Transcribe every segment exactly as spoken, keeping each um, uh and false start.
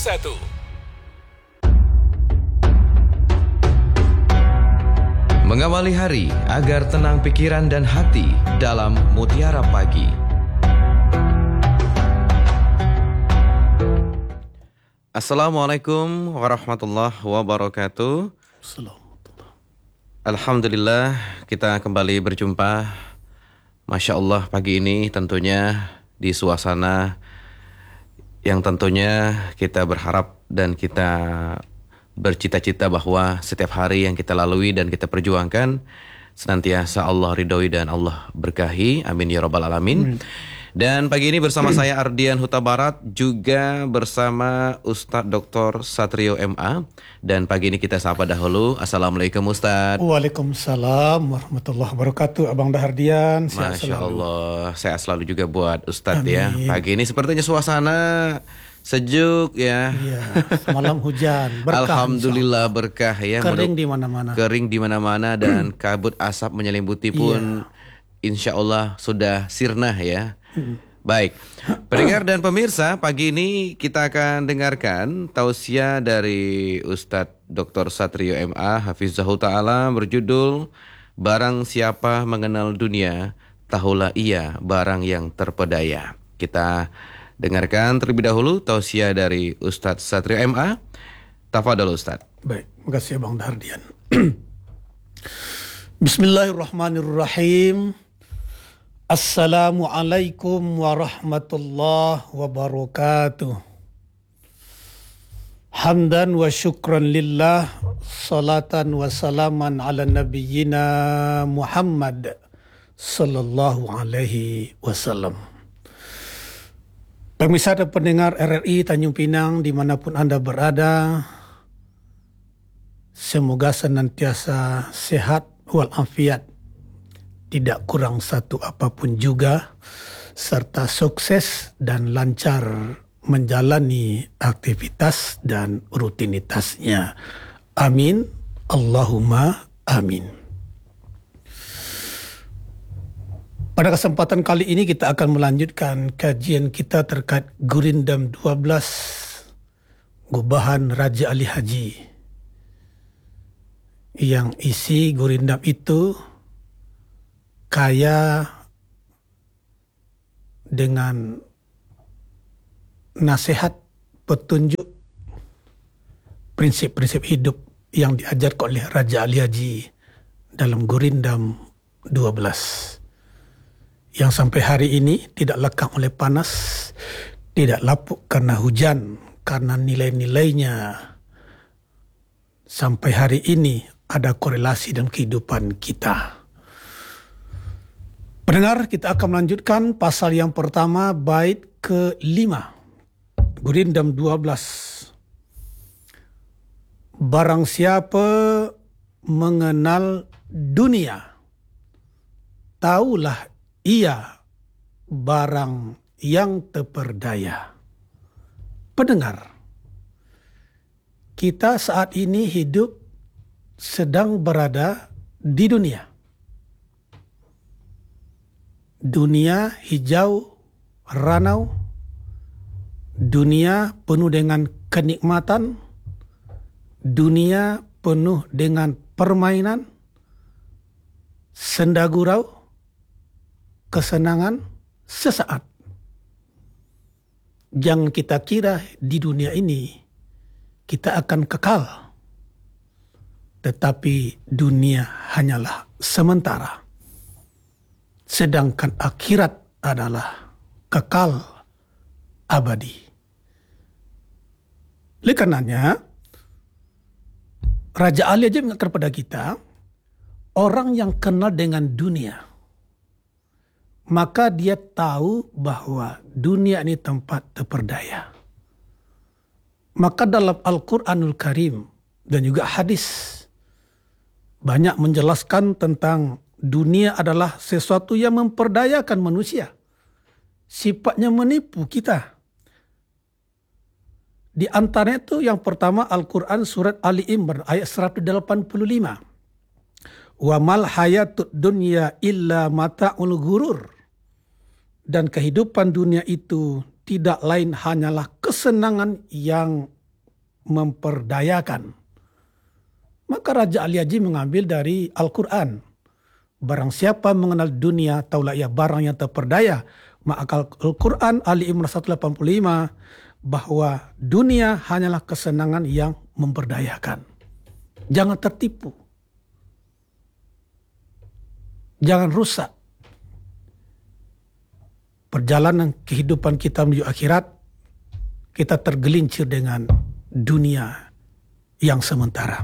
satu. Mengawali hari agar tenang pikiran dan hati dalam Mutiara Pagi. Assalamualaikum warahmatullahi wabarakatuh. Alhamdulillah kita kembali berjumpa. Masya Allah pagi ini tentunya di suasana yang tentunya kita berharap dan kita bercita-cita bahwa setiap hari yang kita lalui dan kita perjuangkan senantiasa Allah ridhoi dan Allah berkahi. Amin ya rabbal alamin. Hmm. Dan pagi ini bersama saya Ardian Huta Barat, juga bersama Ustadz Doktor Satrio M A. Dan pagi ini kita sapa dahulu. Assalamualaikum Ustadz. Waalaikumsalam warahmatullahi wabarakatuh. Abang Dahardian. Masya Allah, sehat selalu juga buat Ustadz. Amin. Ya. Pagi ini sepertinya suasana sejuk ya. Iya, malam hujan. Berkah, alhamdulillah berkah ya. Kering di mana-mana. Kering di mana-mana dan kabut asap menyelimuti pun iya. Insya Allah sudah sirna ya. Baik, pendengar dan pemirsa, pagi ini kita akan dengarkan tausiah dari Ustadz Doktor Satrio M A Hafizahul Ta'ala berjudul Barang siapa mengenal dunia, tahulah ia barang yang terpedaya. Kita dengarkan terlebih dahulu tausiah dari Ustadz Satrio M A. Tafadhol Ustadz. Baik, terima kasih Bang Dahardian. Bismillahirrahmanirrahim. Assalamualaikum warahmatullahi wabarakatuh. Hamdan wa syukran lillah, salatan wa salaman ala nabiyyina Muhammad sallallahu alaihi wasallam. Pemirsa dan pendengar R R I Tanjung Pinang dimanapun Anda berada, semoga senantiasa sehat walafiat, tidak kurang satu apapun juga, serta sukses dan lancar menjalani aktivitas dan rutinitasnya. Amin. Allahumma amin. Pada kesempatan kali ini kita akan melanjutkan kajian kita terkait Gurindam dua belas, Gubahan Raja Ali Haji. Yang isi Gurindam itu kaya dengan nasihat, petunjuk, prinsip-prinsip hidup yang diajarkan oleh Raja Ali Haji dalam Gurindam dua belas. Yang sampai hari ini tidak lekang oleh panas, tidak lapuk karena hujan, karena nilai-nilainya sampai hari ini ada korelasi dalam kehidupan kita. Pendengar, kita akan melanjutkan pasal yang pertama, bait kelima. Gurindam dua belas. Barang siapa mengenal dunia, taulah ia barang yang terperdaya. Pendengar, kita saat ini hidup sedang berada di dunia. Dunia hijau, ranau, dunia penuh dengan kenikmatan, dunia penuh dengan permainan, senda gurau, kesenangan sesaat. Jangan kita kira di dunia ini kita akan kekal, tetapi dunia hanyalah sementara. Sedangkan akhirat adalah kekal abadi. Oleh karenanya, Raja Ali aja mengatakan kepada kita, orang yang kenal dengan dunia, maka dia tahu bahwa dunia ini tempat terperdaya. Maka dalam Al-Quranul Karim dan juga hadis banyak menjelaskan tentang dunia adalah sesuatu yang memperdayakan manusia. Sifatnya menipu kita. Di antaranya itu yang pertama Al-Quran surat Ali Imran ayat seratus delapan puluh lima. Wa mal hayatud dunya illa mata'ul ghurur. Dan kehidupan dunia itu tidak lain hanyalah kesenangan kesenangan yang memperdayakan. Maka Raja Ali Haji mengambil dari Al-Quran. Barang siapa mengenal dunia, taulah ia barang yang terperdaya. Maka Al-Quran Ali Imran seratus lapan puluh lima bahwa dunia hanyalah kesenangan yang memperdayakan. Jangan tertipu. Jangan rusak perjalanan kehidupan kita menuju akhirat. Kita tergelincir dengan dunia yang sementara.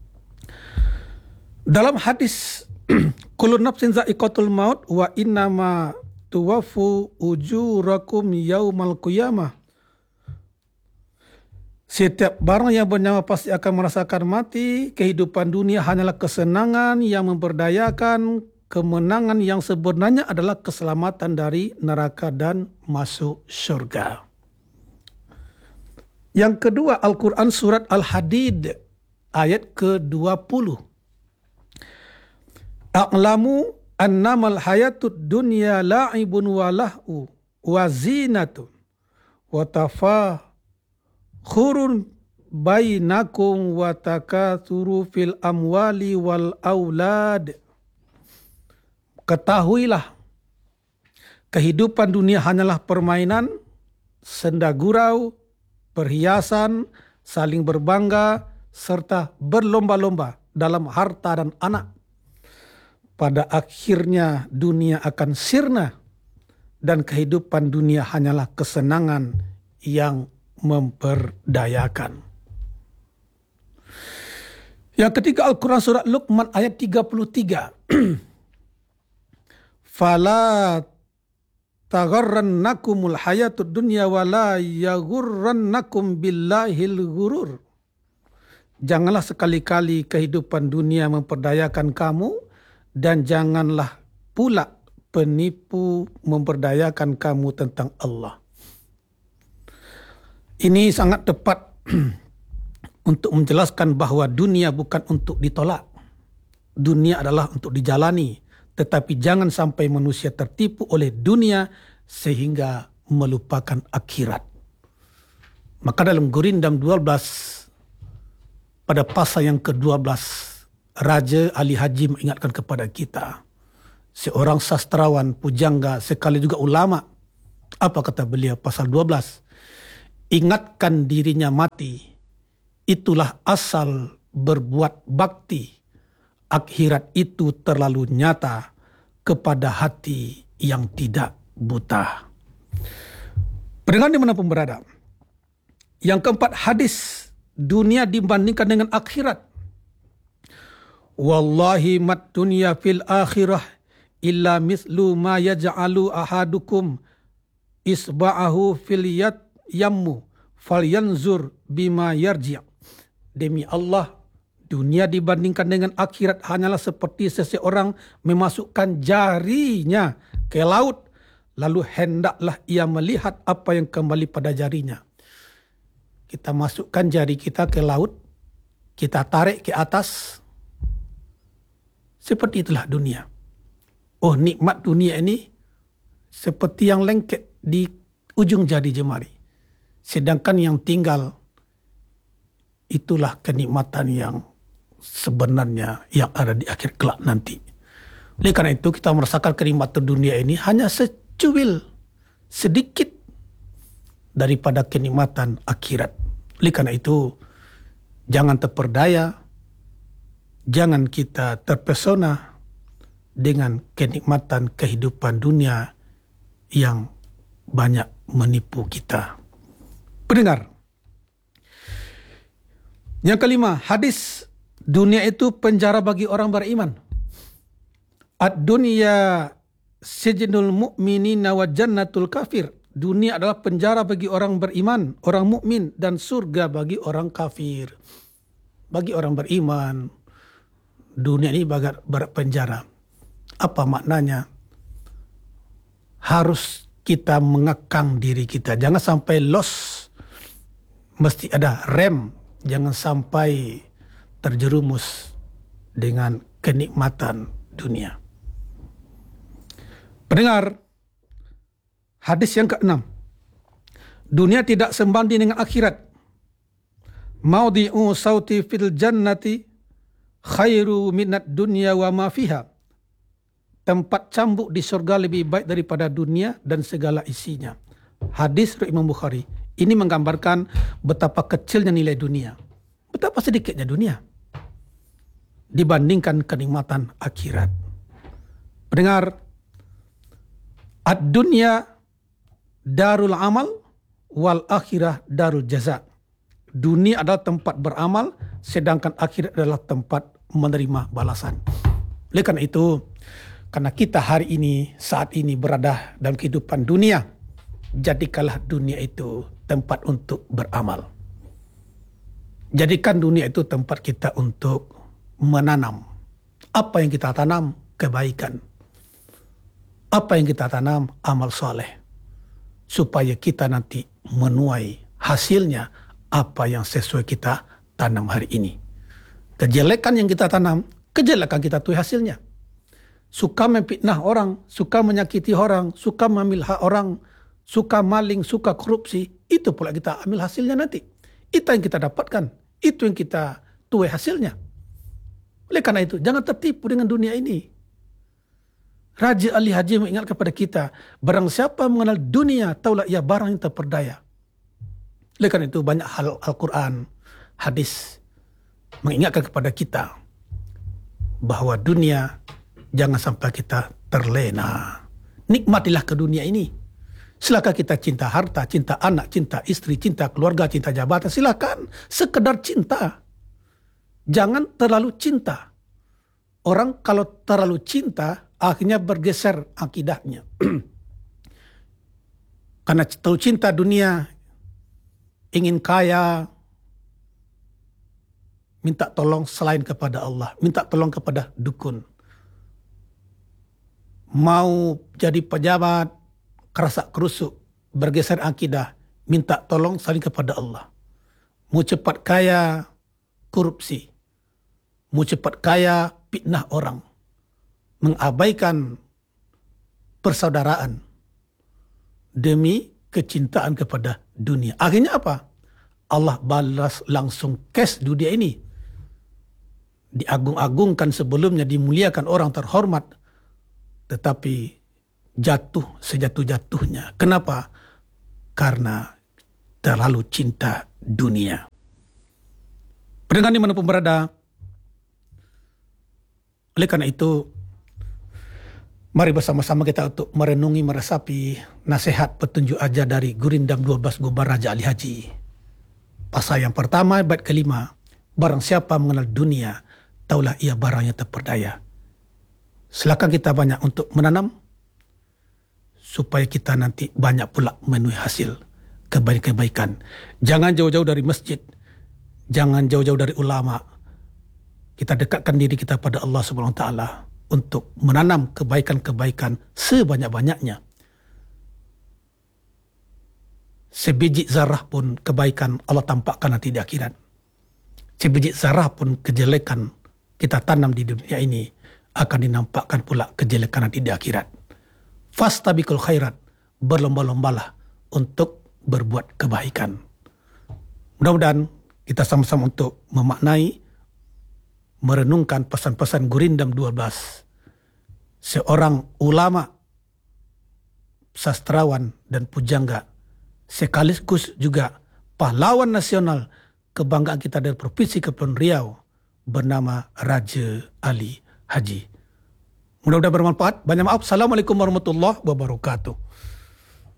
Dalam hadis kullu nafsin za'iqatul maut wa innama tuwaffu ujurakum yaumal qiyamah. Setiap barang yang bernyawa pasti akan merasakan mati. Kehidupan dunia hanyalah kesenangan yang memperdayakan. Kemenangan yang sebenarnya adalah keselamatan dari neraka dan masuk surga. Yang kedua, Al-Quran surat Al-Hadid ayat ke dua puluh. A'lamu annamal hayatud dunya la'ibun wa lah'u wa zinatun wa tafakhurun bainakum wa takatsuru fil amwali wal aulad. Ketahuilah, kehidupan dunia hanyalah permainan, senda gurau, perhiasan, saling berbangga, serta berlomba-lomba dalam harta dan anak. Pada akhirnya dunia akan sirna dan kehidupan dunia hanyalah kesenangan yang memperdayakan. Yang ketiga, Al-Quran surat Luqman ayat tiga puluh tiga. Fala tagharrannakumul hayatud dunya wala yaghurrannakum billahil ghurur. Janganlah sekali-kali kehidupan dunia memperdayakan kamu, dan janganlah pula penipu memperdayakan kamu tentang Allah. Ini sangat tepat untuk menjelaskan bahwa dunia bukan untuk ditolak. Dunia adalah untuk dijalani. Tetapi jangan sampai manusia tertipu oleh dunia sehingga melupakan akhirat. Maka dalam Gurindam dua belas, pada pasal yang ke dua belas, Raja Ali Haji mengingatkan kepada kita, seorang sastrawan, pujangga, sekali juga ulama. Apa kata beliau pasal dua belas? Ingatkan dirinya mati, itulah asal berbuat bakti. Akhirat itu terlalu nyata kepada hati yang tidak buta. Pendengar dimanapun berada. Yang keempat, hadis dunia dibandingkan dengan akhirat. Wallahi mat dunya fil akhirah illa mislu ma yaj'alu ahadukum isba'ahu fil yad yammu falyanzur bima yarji'. Demi Allah, dunia dibandingkan dengan akhirat hanyalah seperti seseorang memasukkan jarinya ke laut, lalu hendaklah ia melihat apa yang kembali pada jarinya. Kita masukkan jari kita ke laut, kita tarik ke atas, seperti itulah dunia. Oh, nikmat dunia ini seperti yang lengket di ujung jari jemari. Sedangkan yang tinggal, itulah kenikmatan yang sebenarnya yang ada di akhir kelak nanti. Oleh karena itu kita merasakan kenikmatan dunia ini hanya secuil, sedikit daripada kenikmatan akhirat. Oleh karena itu jangan terperdaya, jangan kita terpesona dengan kenikmatan kehidupan dunia yang banyak menipu kita. Pendengar, yang kelima, hadis dunia itu penjara bagi orang beriman. Ad-dunya sijnul mu'minina wa jannatul kafir. Dunia adalah penjara bagi orang beriman, orang mukmin, dan surga bagi orang kafir. Bagi orang beriman, dunia ini bagai penjara. Apa maknanya? Harus kita mengekang diri kita. Jangan sampai loss. Mesti ada rem. Jangan sampai terjerumus dengan kenikmatan dunia. Pendengar, hadis yang keenam. Dunia tidak sebanding dengan akhirat. Maudi'u sauti fil jannati khairu minat dunya wa ma fiha. Tempat cambuk di surga lebih baik daripada dunia dan segala isinya. Hadis riwayat Imam Bukhari. Ini menggambarkan betapa kecilnya nilai dunia. Betapa sedikitnya dunia dibandingkan kenikmatan akhirat. Pendengar, ad-dunya darul amal wal akhirah darul jaza. Dunia adalah tempat beramal, sedangkan akhirat adalah tempat menerima balasan. Oleh karena itu, karena kita hari ini, saat ini berada dalam kehidupan dunia, jadikanlah dunia itu tempat untuk beramal. Jadikan dunia itu tempat kita untuk menanam. Apa yang kita tanam? Kebaikan. Apa yang kita tanam? Amal soleh. Supaya kita nanti menuai hasilnya apa yang sesuai kita tanam hari ini. Kejelekan yang kita tanam, kejelekan kita tuai hasilnya. Suka memfitnah orang, suka menyakiti orang, suka mengambil hak orang, suka maling, suka korupsi, itu pula kita ambil hasilnya nanti. Itu yang kita dapatkan, itu yang kita tuai hasilnya. Oleh karena itu, jangan tertipu dengan dunia ini. Raja Ali Haji mengingat kepada kita, barang siapa mengenal dunia, taulah ia barang yang terperdaya. Oleh karena itu, banyak hal Al-Quran, hadis, mengingatkan kepada kita bahwa dunia jangan sampai kita terlena. Nikmatilah ke dunia ini. Silakan kita cinta harta, cinta anak, cinta istri, cinta keluarga, cinta jabatan. Silakan sekedar cinta. Jangan terlalu cinta. Orang kalau terlalu cinta, akhirnya bergeser akidahnya. Karena terlalu cinta dunia, ingin kaya, minta tolong selain kepada Allah, minta tolong kepada dukun. Mau jadi pejabat, kerasak kerusuk, bergeser akidah, minta tolong selain kepada Allah. Mau cepat kaya, korupsi. Mau cepat kaya, fitnah orang. Mengabaikan persaudaraan demi kecintaan kepada dunia. Akhirnya apa? Allah balas langsung cash dunia ini. Diagung-agungkan sebelumnya, dimuliakan orang terhormat. Tetapi jatuh sejatuh-jatuhnya. Kenapa? Karena terlalu cinta dunia. Pendengar dimanapun berada, oleh karena itu, mari bersama-sama kita untuk merenungi, meresapi nasihat petunjuk ajar dari Gurindam dua belas Gubar Raja Ali Haji. Pasal yang pertama, bait kelima. Barang siapa mengenal dunia, taulah ia barang yang terperdaya. Silakan kita banyak untuk menanam, supaya kita nanti banyak pula menuai hasil kebaikan-kebaikan. Jangan jauh-jauh dari masjid. Jangan jauh-jauh dari ulama. Kita dekatkan diri kita pada Allah Subhanahu Wa Taala untuk menanam kebaikan-kebaikan sebanyak-banyaknya. Sebiji zarah pun kebaikan Allah tampakkan nanti di akhirat. Sebiji zarah pun kejelekan kita tanam di dunia ini akan dinampakkan pula kejelekan nanti di akhirat. Fastabiqul khairat, berlomba-lombalah untuk berbuat kebaikan. Mudah-mudahan kita sama-sama untuk memaknai, merenungkan pesan-pesan Gurindam dua belas. Seorang ulama, sastrawan dan pujangga, sekaligus juga pahlawan nasional kebanggaan kita dari Provinsi Kepulauan Riau, bernama Raja Ali Haji. Mudah-mudahan bermanfaat. Banyak maaf. Assalamualaikum warahmatullahi wabarakatuh.